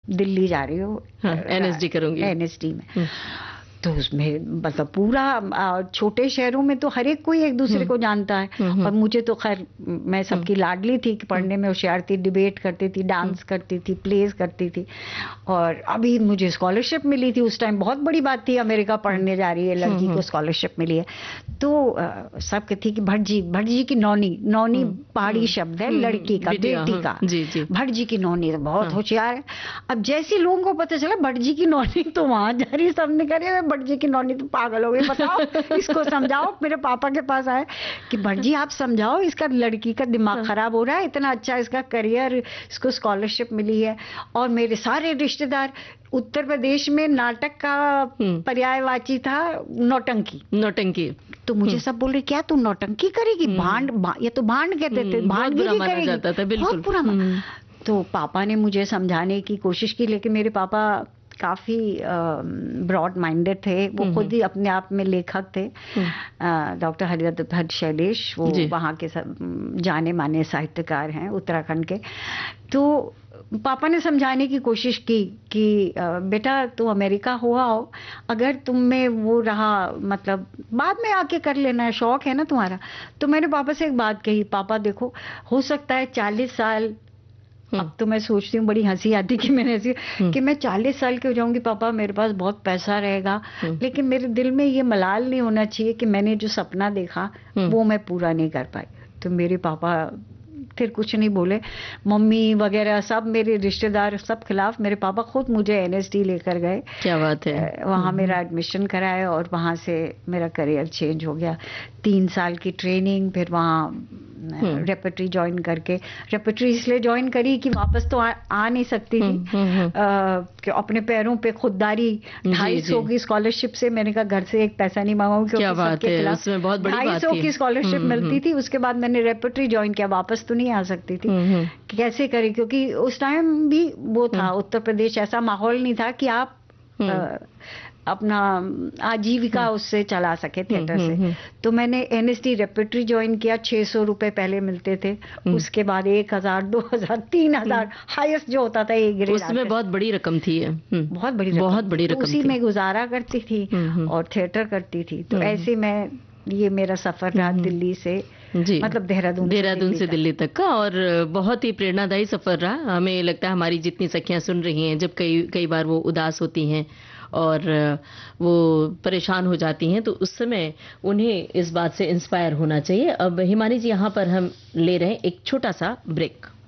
दिल्ली जा रही हूँ, एनएसडी करूंगी, एनएसडी में। तो उसमें मतलब पूरा छोटे शहरों में तो हर एक कोई एक दूसरे को जानता है, और मुझे तो खैर मैं सबकी लाडली थी कि पढ़ने में होशियार थी, डिबेट करती थी, डांस करती थी, प्लेज करती थी, और अभी मुझे स्कॉलरशिप मिली थी। उस टाइम बहुत बड़ी बात थी, अमेरिका पढ़ने जा रही है लड़की को स्कॉलरशिप मिली है। तो सब कहती कि भटजी की नौनी, नौनी पहाड़ी शब्द है लड़की का, बेटी का, भटजी की नौनी तो बहुत होशियार है। अब जैसे लोगों को पता चला भटजी की नौनी, तो वहां जा रही, सबने कहा भटजी की नौनी तो पागल हो गई, बताओ इसको समझाओ। मेरे पापा के पास आए कि भटजी आप समझाओ, इसका लड़की का दिमाग खराब हो रहा है, इतना अच्छा इसका करियर, इसको स्कॉलरशिप मिली है। और मेरे सारे रिश्तेदार, उत्तर प्रदेश में नाटक का पर्यायवाची था नौटंकी, नौटंकी। तो मुझे सब बोल रहे क्या तू नौटंकी करेगी, भांड, ये तो भांड कहते थे, भांडगिरी करेगी, बहुत बुरा। तो पापा ने मुझे समझाने की कोशिश की, लेकिन मेरे पापा काफी ब्रॉड माइंडेड थे, वो खुद ही अपने आप में लेखक थे। डॉक्टर हरिदत्त भट्ट शैलेश, वो वहाँ के जाने माने साहित्यकार हैं उत्तराखंड के। तो पापा ने समझाने की कोशिश की कि बेटा तू अमेरिका हुआ हो, अगर तुम में वो रहा, मतलब बाद में आके कर लेना है, शौक है ना तुम्हारा। तो मैंने पापा से एक बात कही, पापा देखो हो सकता है 40 साल, अब तो मैं सोचती हूँ, बड़ी हंसी आती कि मैंने ऐसी कि मैं 40 साल की हो जाऊंगी पापा, मेरे पास बहुत पैसा रहेगा, लेकिन मेरे दिल में ये मलाल नहीं होना चाहिए कि मैंने जो सपना देखा वो मैं पूरा नहीं कर पाई। तो मेरे पापा फिर कुछ नहीं बोले, मम्मी वगैरह सब मेरे रिश्तेदार सब खिलाफ, मेरे पापा खुद मुझे एनएसडी लेकर गए। क्या बात है। वहाँ मेरा एडमिशन कराया और वहाँ से मेरा करियर चेंज हो गया। 3 साल की ट्रेनिंग, फिर वहाँ रेपर्टरी ज्वाइन करके, रेपर्टरी इसलिए ज्वाइन करी कि वापस तो आ नहीं सकती थी, कि अपने पैरों पे खुददारी, 250 की स्कॉलरशिप से, मैंने कहा घर से एक पैसा नहीं मांगा, क्योंकि सबके खिलाफ 250 की स्कॉलरशिप मिलती थी। उसके बाद मैंने रेपर्टरी ज्वाइन किया, वापस तो नहीं आ सकती थी, कैसे करें, क्योंकि उस टाइम भी वो था उत्तर प्रदेश, ऐसा माहौल नहीं था कि आप अपना आजीविका उससे चला सके थिएटर से। तो मैंने एनएसडी रेपर्टरी ज्वाइन किया, 600 रुपए पहले मिलते थे, उसके बाद 1000, 2000, 3000 हाईएस्ट जो होता था एक ग्रेड, उसमें बहुत बड़ी रकम थी। बहुत बड़ी रकम, उसी में गुजारा करती थी और थिएटर करती थी। तो ऐसे मैं, ये मेरा सफर रहा दिल्ली से, मतलब देहरादून से दिल्ली तक का, और बहुत ही प्रेरणादायी सफर रहा। हमें लगता है हमारी जितनी सखियां सुन रही हैं, जब कई बार वो उदास होती हैं और वो परेशान हो जाती हैं, तो उस समय उन्हें इस बात से इंस्पायर होना चाहिए। अब हिमानी जी, यहाँ पर हम ले रहे हैं एक छोटा सा ब्रेक।